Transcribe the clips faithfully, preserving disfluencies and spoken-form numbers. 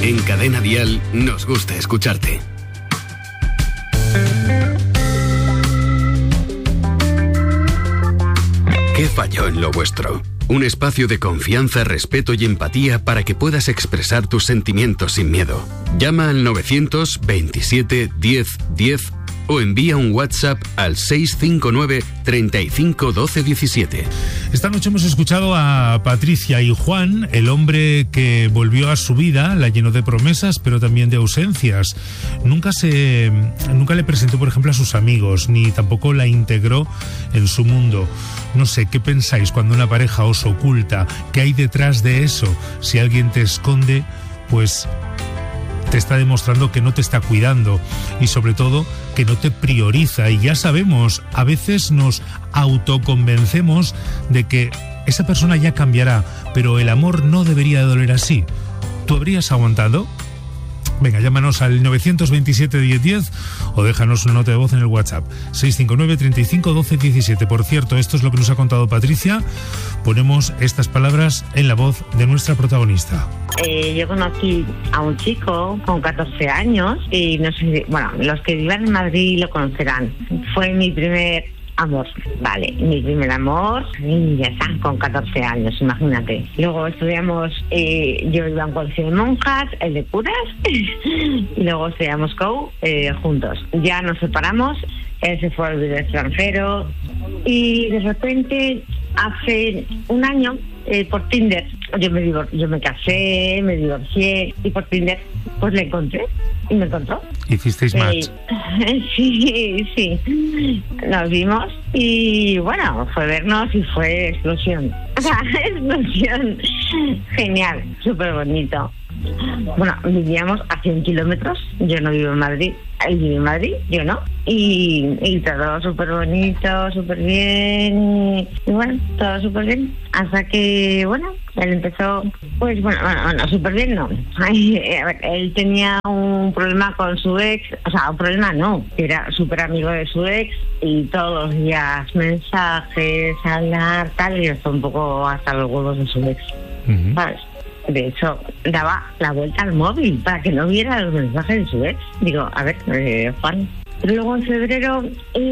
En Cadena Dial nos gusta escucharte. ¿Qué falló en lo vuestro? Un espacio de confianza, respeto y empatía para que puedas expresar tus sentimientos sin miedo. Llama al novecientos veintisiete diez diez o envía un WhatsApp al seis cinco nueve, treinta y cinco, doce diecisiete. Esta noche hemos escuchado a Patricia y Juan, el hombre que volvió a su vida, la llenó de promesas, pero también de ausencias. Nunca se, nunca le presentó, por ejemplo, a sus amigos, ni tampoco la integró en su mundo. No sé, ¿qué pensáis cuando una pareja os oculta? ¿Qué hay detrás de eso? Si alguien te esconde, pues te está demostrando que no te está cuidando y sobre todo que no te prioriza. Y ya sabemos, a veces nos autoconvencemos de que esa persona ya cambiará, pero el amor no debería de doler así. ¿Tú habrías aguantado? Venga, llámanos al novecientos veintisiete diez diez o déjanos una nota de voz en el WhatsApp seis cinco nueve, treinta y cinco, doce diecisiete. Por cierto, esto es lo que nos ha contado Patricia. Ponemos estas palabras en la voz de nuestra protagonista. Eh, yo conocí a un chico con catorce años y no sé, bueno, los que vivan en Madrid lo conocerán. Fue mi primer amor, vale, mi primer amor, y ya está, con catorce años, imagínate. Luego estudiamos, eh, yo iba a un colegio de monjas, el de curas, y luego estudiamos C O U eh, juntos. Ya nos separamos, él se fue a vivir al extranjero, y de repente, hace un año, eh, por Tinder, yo me, divor- yo me casé, me divorcié, y por Tinder, pues le encontré. Y me encontró. ¿Hicisteis match? Eh, sí, sí. Nos vimos y bueno, fue vernos y fue explosión. O sea, explosión. Genial, súper bonito. Bueno, vivíamos a cien kilómetros. Yo no vivo en Madrid. Él vive en Madrid, yo no. Y, y todo súper bonito, súper bien. Y, y bueno, todo súper bien. Hasta que, bueno, él empezó, pues bueno, bueno, bueno súper bien no. Ay, a ver, él tenía un problema con su ex, o sea, un problema no, era súper amigo de su ex y todos los días mensajes, hablar, tal, y hasta un poco hasta los huevos de su ex, uh-huh. ¿Sabes? De hecho, daba la vuelta al móvil para que no viera los mensajes de su ex. Digo, a ver, eh, Juan. Pero luego en febrero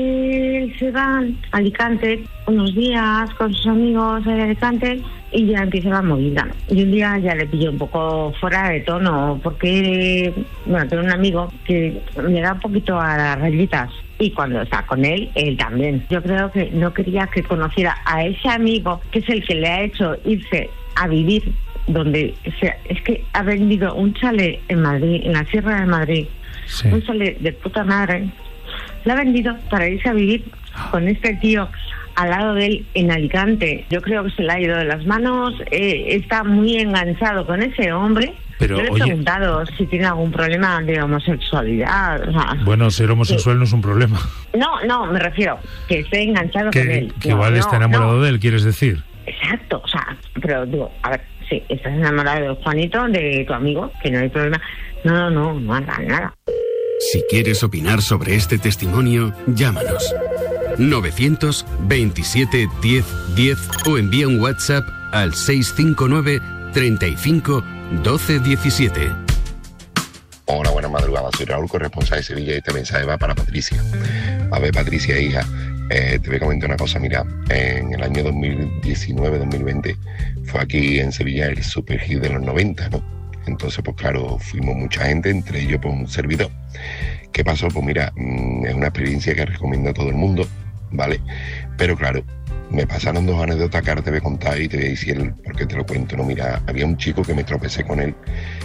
él se va a Alicante unos días con sus amigos en Alicante y ya empieza la movida. Y un día ya le pillé un poco fuera de tono porque, bueno, tengo un amigo que me da un poquito a las rayitas. Y cuando está con él, él también. Yo creo que no quería que conociera a ese amigo que es el que le ha hecho irse a vivir donde, o sea, es que ha vendido un chalet en Madrid, en la Sierra de Madrid, sí. Un chalet de puta madre, lo ha vendido para irse a vivir con este tío al lado de él en Alicante. Yo creo que se le ha ido de las manos, eh, está muy enganchado con ese hombre. Pero, yo le he oye, preguntado si tiene algún problema de homosexualidad. O sea, bueno, ser homosexual que, no es un problema. No, no, me refiero que esté enganchado que, con él. Que no, igual no, está enamorado no. de él, ¿quieres decir? Exacto, o sea, pero digo, a ver, sí, estás enamorado de Juanito, de tu amigo, que no hay problema. No, no, no, no haga nada. Si quieres opinar sobre este testimonio, llámanos. novecientos veintisiete diez diez o envía un WhatsApp al seis cinco nueve, treinta y cinco, doce diecisiete. Hola, buenas madrugadas. Soy Raúl, corresponsal de Sevilla, y este mensaje va para Patricia. A ver, Patricia, hija, eh, te voy a comentar una cosa. Mira, en el año dos mil diecinueve dos mil veinte fue aquí en Sevilla el super hit de los noventa, ¿no? Entonces, pues claro, fuimos mucha gente, entre ellos pues un servidor. ¿Qué pasó? Pues mira, mmm, es una experiencia que recomiendo a todo el mundo, ¿vale? Pero claro, me pasaron dos anécdotas que ahora te voy a contar y te voy a decir por qué te lo cuento, ¿no? Mira, había un chico que me tropecé con él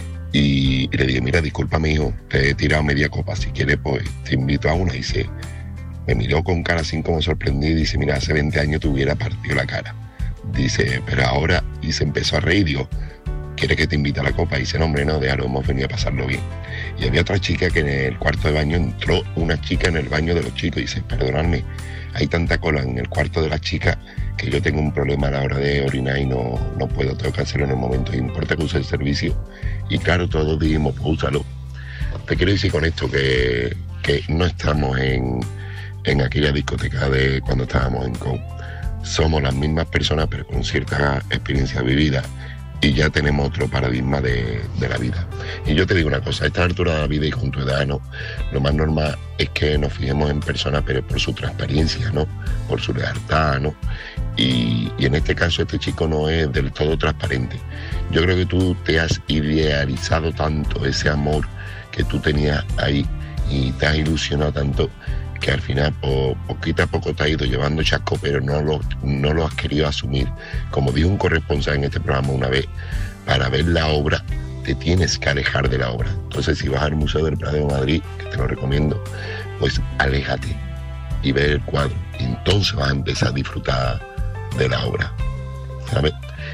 y, y le dije, mira, discúlpame, hijo, te he tirado media copa, si quieres, pues te invito a una. Y dice, me miró con cara así como sorprendido y dice, mira, hace veinte años te hubiera partido la cara. Dice, pero ahora, y se empezó a reír, digo, ¿quiere que te invite a la copa? Y dice, no, hombre, no, déjalo, hemos venido a pasarlo bien. Y había otra chica que en el cuarto de baño entró una chica en el baño de los chicos y dice, perdonadme, hay tanta cola en el cuarto de la chica que yo tengo un problema a la hora de orinar y no, no puedo, tengo que hacerlo en el momento, y importa que use el servicio. Y claro, todos dijimos, pues úsalo. Te quiero decir con esto que, que no estamos en, en aquella discoteca de cuando estábamos en C O U. Somos las mismas personas, pero con cierta experiencia vivida. y ya tenemos otro paradigma de, de la vida. Y yo te digo una cosa, a esta altura de la vida y con tu edad, ¿no? Lo más normal es que nos fijemos en personas, pero por su transparencia, ¿no? Por su lealtad, ¿no? Y, y en este caso este chico no es del todo transparente. Yo creo que tú te has idealizado tanto ese amor que tú tenías ahí y te has ilusionado tanto que al final po, poquito a poco te has ido llevando chasco, pero no lo, no lo has querido asumir. Como dijo un corresponsal en este programa una vez, para ver la obra te tienes que alejar de la obra. Entonces, si vas al Museo del Prado de Madrid, que te lo recomiendo, pues aléjate y ve el cuadro. Y entonces vas a empezar a disfrutar de la obra, ¿sabes?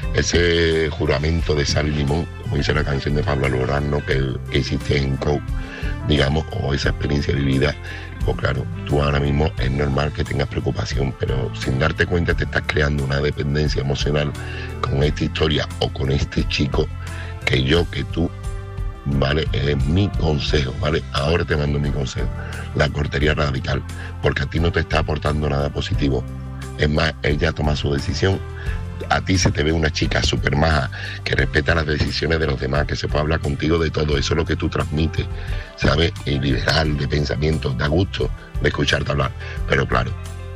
Ese juramento de sal y limón, como dice la canción de Pablo Alborán, ¿no? que, que existe en C O U, digamos, o esa experiencia vivida, pues claro, tú ahora mismo es normal que tengas preocupación, pero sin darte cuenta te estás creando una dependencia emocional con esta historia o con este chico, que yo, que tú, ¿vale? Es mi consejo, ¿vale? Ahora te mando mi consejo, la cortería radical, porque a ti no te está aportando nada positivo. Es más, él ya toma su decisión. A ti se te ve una chica súper maja, que respeta las decisiones de los demás, que se puede hablar contigo de todo. Eso es lo que tú transmites, ¿sabes? Y liberal de pensamiento, da gusto de escucharte hablar. Pero claro,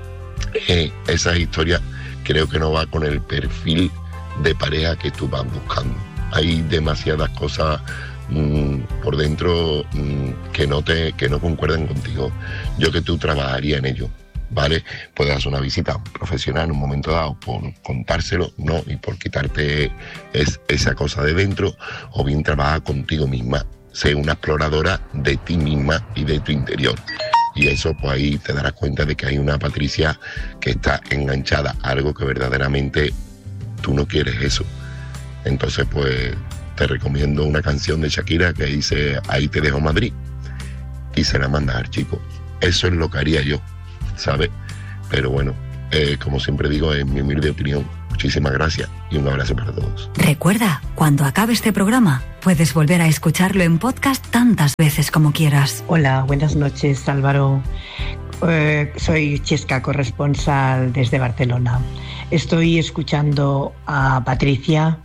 eh, esa historia creo que no va con el perfil de pareja que tú vas buscando. Hay demasiadas cosas mmm, por dentro mmm, que no te que no concuerdan contigo. Yo que tú trabajaría en ello, ¿vale? Puedes hacer una visita a un profesional en un momento dado por contárselo, no, y por quitarte es, esa cosa de dentro, o bien trabaja contigo misma, sé una exploradora de ti misma y de tu interior. Y eso, pues ahí te darás cuenta de que hay una Patricia que está enganchada a algo que verdaderamente tú no quieres eso. Entonces, pues te recomiendo una canción de Shakira que dice Ahí te dejo Madrid, y se la mandas al chico. Eso es lo que haría yo, ¿sabes? Pero bueno, eh, como siempre digo, es mi humilde opinión. Muchísimas gracias y un abrazo para todos. Recuerda, cuando acabe este programa, puedes volver a escucharlo en podcast tantas veces como quieras. Hola, buenas noches, Álvaro. Eh, soy Chesca, corresponsal desde Barcelona. Estoy escuchando a Patricia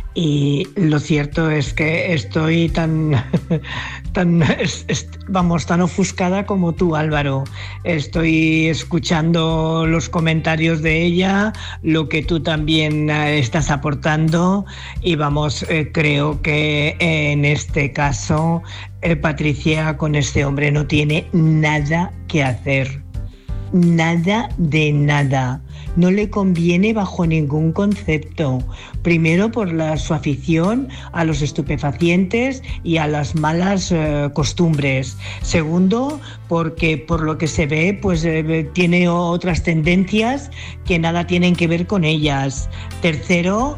y lo cierto es que estoy tan, tan es, es, vamos, tan ofuscada como tú, Álvaro. Estoy escuchando los comentarios de ella, lo que tú también estás aportando, y vamos, eh, creo que en este caso eh, Patricia con este hombre no tiene nada que hacer. Nada de nada. No le conviene bajo ningún concepto. Primero por la, su afición a los estupefacientes y a las malas eh, costumbres. Segundo, porque por lo que se ve, pues eh, tiene otras tendencias que nada tienen que ver con ellas. Tercero,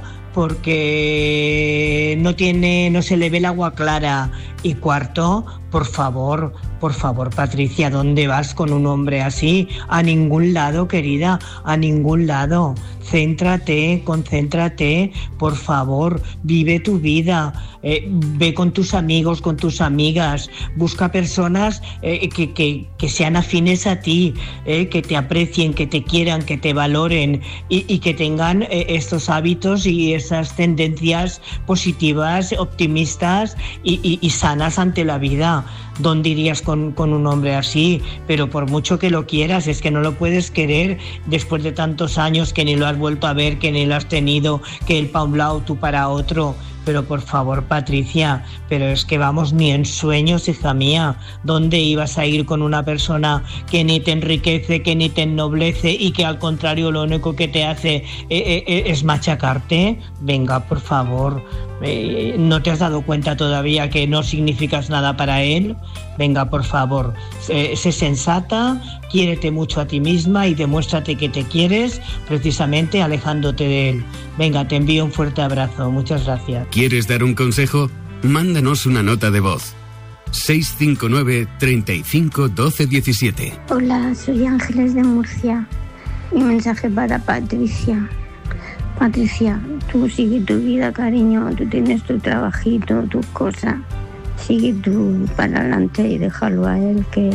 porque no tiene, no se le ve el agua clara. Y cuarto, por favor, por favor, Patricia, ¿dónde vas con un hombre así? A ningún lado, querida, a ningún lado. Céntrate, concéntrate, por favor, vive tu vida, eh, ve con tus amigos, con tus amigas, busca personas eh, que, que, que sean afines a ti, eh, que te aprecien, que te quieran, que te valoren y, y que tengan eh, estos hábitos y esas tendencias positivas, optimistas y, y, y sanas ante la vida. ¿Dónde irías con, con un hombre así? Pero por mucho que lo quieras, es que no lo puedes querer después de tantos años que ni lo has vuelto a ver, que ni lo has tenido, que él para un lado, tú para otro. Pero por favor, Patricia, pero es que vamos, ni en sueños, hija mía. ¿Dónde ibas a ir con una persona que ni te enriquece, que ni te ennoblece y que al contrario lo único que te hace eh, eh, es machacarte? Venga, por favor. Eh, ¿No te has dado cuenta todavía que no significas nada para él? Venga, por favor, sé, sé sensata, quiérete mucho a ti misma y demuéstrate que te quieres, precisamente alejándote de él. Venga, te envío un fuerte abrazo. Muchas gracias. ¿Quieres dar un consejo? Mándanos una nota de voz. seis cinco nueve, treinta y cinco, doce diecisiete. Hola, soy Ángeles de Murcia. Mi mensaje para Patricia. Patricia, tú sigue tu vida, cariño. Tú tienes tu trabajito, tus cosas. Sigue tú para adelante y déjalo a él, que,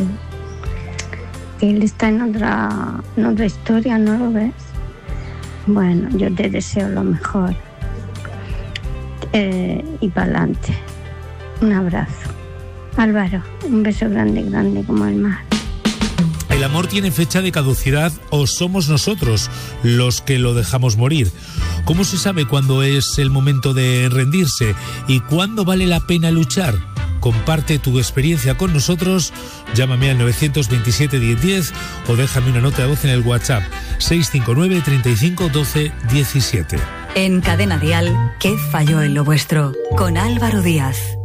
que él está en otra, en otra historia, ¿no lo ves? Bueno, yo te deseo lo mejor. eh, y para adelante. Un abrazo. Álvaro, un beso grande, grande como el mar. ¿El amor tiene fecha de caducidad o somos nosotros los que lo dejamos morir? ¿Cómo se sabe cuándo es el momento de rendirse y cuándo vale la pena luchar? Comparte tu experiencia con nosotros, llámame al nueve dos siete, diez diez o déjame una nota de voz en el WhatsApp seis cinco nueve, treinta y cinco, doce, diecisiete. En Cadena Dial, ¿qué falló en lo vuestro? Con Álvaro Díaz.